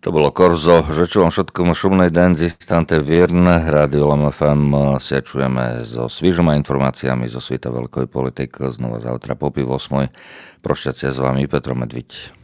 To bolo Korzo, že čujem všetkom šumnej den z istante Vierne, Rádio Lom FM sa čujeme so sviežoma informáciami zo sveta veľkoj politik znova zautra po 8:00. Prošťacia s vami Petro Medviť.